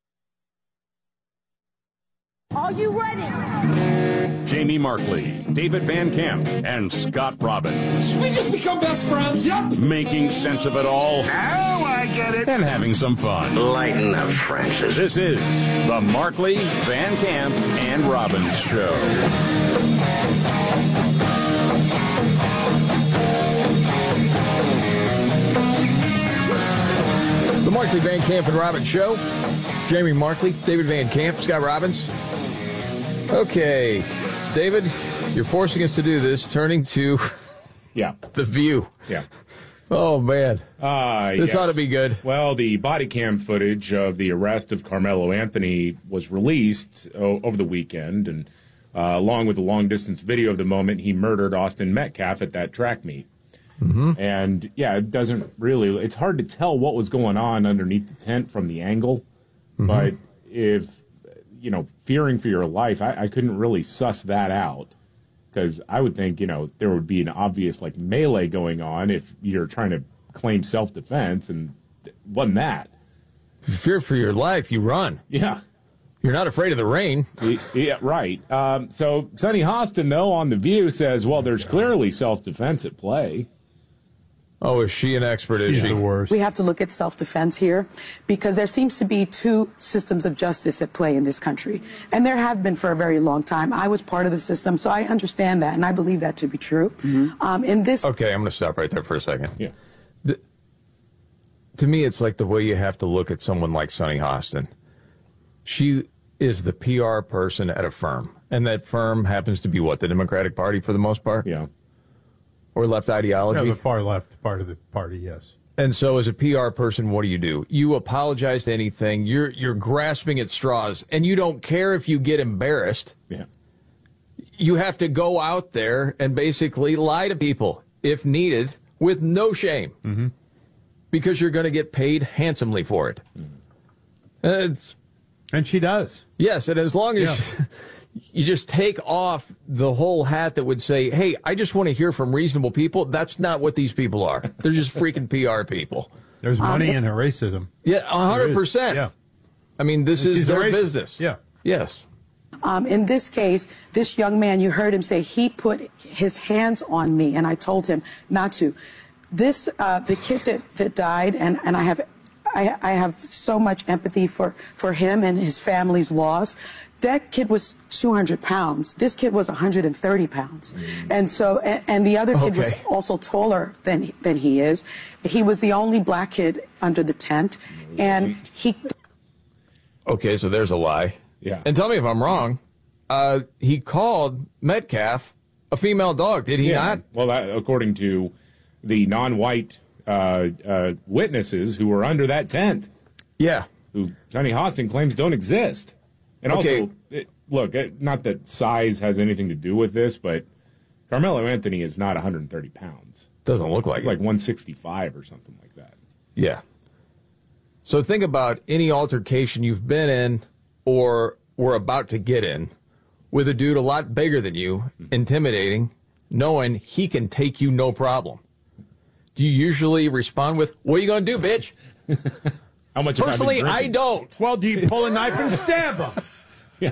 Are you ready? Jamie Markley, David Van Camp, and Scott Robbins. We just become best friends. Yep. Making sense of it all. Now I get it. And having some fun. Lighten up, Francis. This is the Markley, Van Camp, and Robbins Show. The Markley, Van Camp, and Robbins Show. Jamie Markley, David Van Camp, Scott Robbins. Okay, David, you're forcing us to do this, turning to yeah. The View. Yeah. Oh, man. Uh, this yes. ought to be good. Well, the body cam footage of the arrest of Carmelo Anthony was released o- over the weekend, and uh, along with the long-distance video of the moment he murdered Austin Metcalf at that track meet. Mm-hmm. And, yeah, it doesn't really – it's hard to tell what was going on underneath the tent from the angle. Mm-hmm. But if, you know, fearing for your life, I, I couldn't really suss that out. Because I would think, you know, there would be an obvious, like, melee going on if you're trying to claim self-defense, and it wasn't that. If you fear for your life, you run. Yeah. You're not afraid of the rain. Yeah, right. Um, so Sonny Hostin, though, on The View says, well, there's clearly self-defense at play. Oh, is she an expert? Is She's she the worst? We have to look at self-defense here because there seems to be two systems of justice at play in this country. And there have been for a very long time. I was part of the system, so I understand that, and I believe that to be true. Mm-hmm. Um, in this... Okay, I'm going to stop right there for a second. Yeah. The, to me, it's like the way you have to look at someone like Sonny Hostin. She is the P R person at a firm, and that firm happens to be what, the Democratic Party for the most part? Yeah. Or left ideology? Yeah, the far left part of the party, yes. And so as a P R person, what do you do? You apologize to anything. You're you're grasping at straws, and you don't care if you get embarrassed. Yeah. You have to go out there and basically lie to people, if needed, with no shame. Mm-hmm. Because you're going to get paid handsomely for it. Mm-hmm. Uh, and she does. Yes, and as long as... Yeah. You just take off the whole hat that would say, hey, I just want to hear from reasonable people. That's not what these people are. They're just freaking P R people. There's money um, in her racism. Yeah, one hundred percent. Yeah. I mean, this and is their racist. business. Yeah. Yes. Um, in this case, this young man, you heard him say he put his hands on me, and I told him not to. This, uh, the kid that, that died, and, and I have I, I have so much empathy for, for him and his family's loss. That kid was two hundred pounds. This kid was one hundred thirty pounds. And so, and, and the other kid okay. was also taller than, than he is. He was the only black kid under the tent. And he... Okay, so there's a lie. Yeah. And tell me if I'm wrong. Uh, he called Metcalf a female dog, did he yeah. not? Well, that, according to the non-white uh, uh, witnesses who were under that tent. Yeah. Who Sonny Hostin claims don't exist. And okay. also, it, look, it, not that size has anything to do with this, but Carmelo Anthony is not one hundred thirty pounds. Doesn't look like He's it. like one sixty-five or something like that. Yeah. So think about any altercation you've been in or were about to get in with a dude a lot bigger than you, mm-hmm. intimidating, knowing he can take you no problem. Do you usually respond with, what are you going to do, bitch? How much Personally, I don't. Well, do you pull a knife and stab him? Yeah.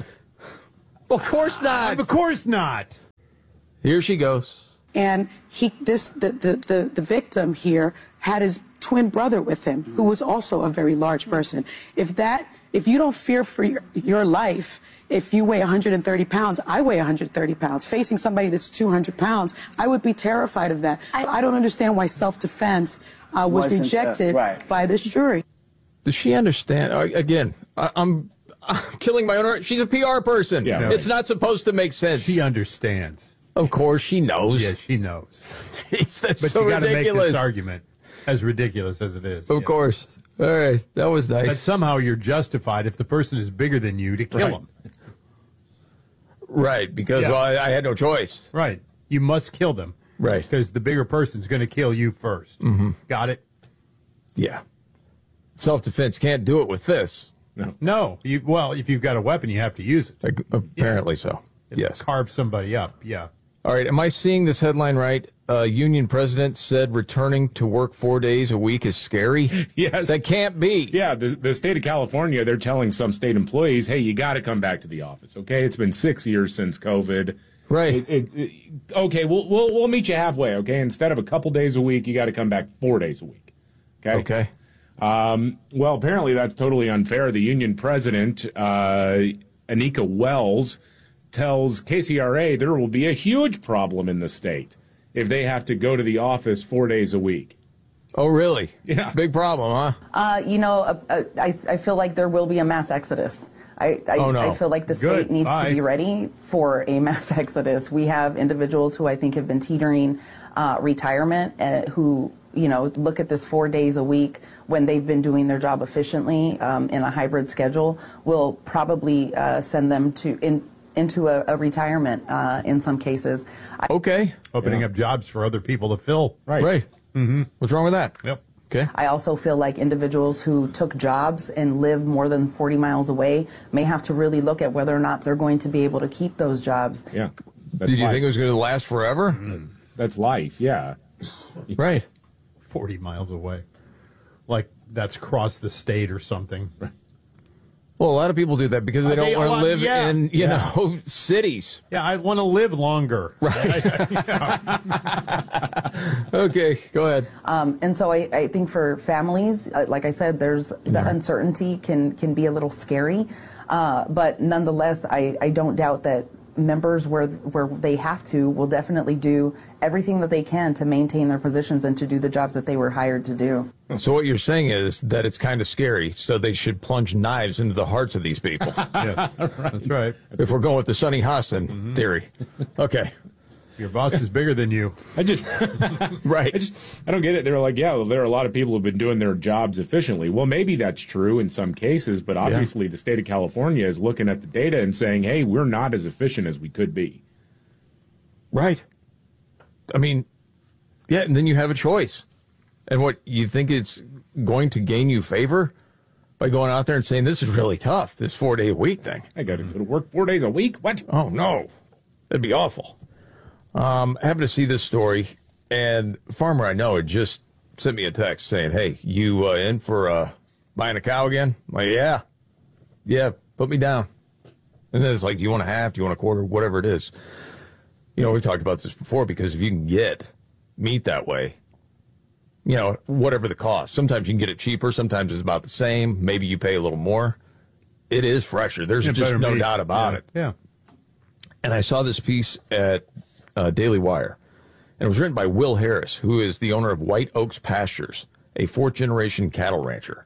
Of course not. Of course not. Here she goes. And he, this, the, the, the, the victim here had his twin brother with him, who was also a very large person. If that, if you don't fear for your, your life, if you weigh one hundred thirty pounds, I weigh one hundred thirty pounds. Facing somebody that's two hundred pounds, I would be terrified of that. I, so I don't understand why self-defense uh, was Wasn't, rejected uh, right. by this jury. Does she understand? Uh, again, I, I'm, I'm killing my own. She's a P R person. Yeah, it's right. not supposed to make sense. She understands. Of course, she knows. Yeah, she knows. Jeez, that's but so you got to make ridiculous. this argument as ridiculous as it is. Of yeah. course. All right, that was nice. That somehow you're justified if the person is bigger than you to kill Right. them. Right, because Yeah. well, I, I had no choice. Right. You must kill them. Right. Because the bigger person's going to kill you first. Mm-hmm. Got it? Yeah. Self-defense can't do it with this. No. No. You, well, if you've got a weapon, you have to use it. Apparently so. Yes. Carve somebody up. Yeah. All right, am I seeing this headline right? Uh, union president said returning to work four days a week is scary? Yes. That can't be. Yeah, the, the state of California, they're telling some state employees, hey, you got to come back to the office, okay? It's been six years since COVID. Right. It, it, it, okay, we'll, we'll we'll meet you halfway, okay? Instead of a couple days a week, you got to come back four days a week, okay? Okay. Um, well, apparently that's totally unfair. The union president, uh, Anika Wells, tells K C R A there will be a huge problem in the state if they have to go to the office four days a week. Oh, really? Yeah. Big problem, huh? Uh, you know, uh, uh, I, I feel like there will be a mass exodus. I, I, Oh, no. I feel like the Good. state needs Bye. to be ready for a mass exodus. We have individuals who I think have been teetering uh, retirement uh, who, you know, look at this four days a week when they've been doing their job efficiently um, in a hybrid schedule will probably uh, send them to in, into a, a retirement uh, in some cases. I, Okay. Opening up jobs for other people to fill. Right. Right. Mm-hmm. What's wrong with that? Yep. Okay. I also feel like individuals who took jobs and live more than forty miles away may have to really look at whether or not they're going to be able to keep those jobs. Yeah. Did you think it was going to last forever? Mm, that's life, yeah. Right. forty miles away. Like that's across the state or something. Well, a lot of people do that because they Uh, don't they- want to well, live yeah. in, you Yeah. know, cities. Yeah, I want to live longer. Right. Okay, go ahead. Um, and so I, I think for families, uh, like I said, there's the uncertainty can can be a little scary, uh, but nonetheless, I, I don't doubt that members where where they have to will definitely do everything that they can to maintain their positions and to do the jobs that they were hired to do. So what you're saying is that it's kind of scary, so they should plunge knives into the hearts of these people. Yes, that's right. If we're going with the Sonny Hostin theory. Okay. Your boss is bigger than you. I just, right. I just, I don't get it. They're like, yeah, well, there are a lot of people who've been doing their jobs efficiently. Well, maybe that's true in some cases, but obviously the state of California is looking at the data and saying, hey, we're not as efficient as we could be. Right. I mean, yeah, and then you have a choice. And what, you think it's going to gain you favor by going out there and saying, this is really tough, this four-day-a-week thing? I got to go to work four days a week? What? Oh, no. That'd be awful. Um, I happened to see this story, and a farmer I know had just sent me a text saying, hey, you uh, in for uh, buying a cow again? I'm like, yeah. Yeah, put me down. And then it's like, do you want a half? Do you want a quarter? Whatever it is. You know, we've talked about this before, because if you can get meat that way, you know, whatever the cost. Sometimes you can get it cheaper. Sometimes it's about the same. Maybe you pay a little more. It is fresher. There's Yeah, just better no meat. doubt about Yeah. it. Yeah. And I saw this piece at uh, Daily Wire, and it was written by Will Harris, who is the owner of White Oaks Pastures, a fourth-generation cattle rancher.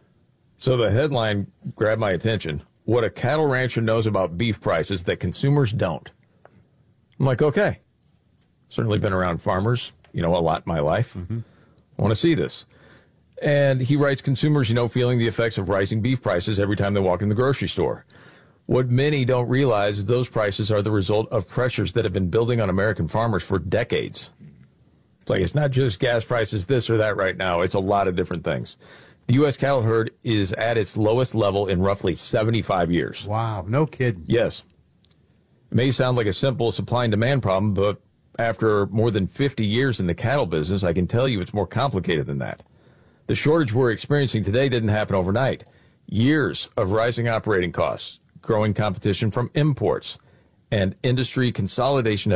So the headline grabbed my attention. What a cattle rancher knows about beef prices that consumers don't. I'm like, okay. Certainly been around farmers, you know, a lot in my life. Mm-hmm. I want to see this. And he writes, consumers, you know, feeling the effects of rising beef prices every time they walk in the grocery store. What many don't realize is those prices are the result of pressures that have been building on American farmers for decades. It's like, it's not just gas prices, this or that right now. It's a lot of different things. The U S cattle herd is at its lowest level in roughly seventy-five years. Wow, no kidding. Yes. It may sound like a simple supply and demand problem, but after more than fifty years in the cattle business, I can tell you it's more complicated than that. The shortage we're experiencing today didn't happen overnight. Years of rising operating costs, growing competition from imports, and industry consolidation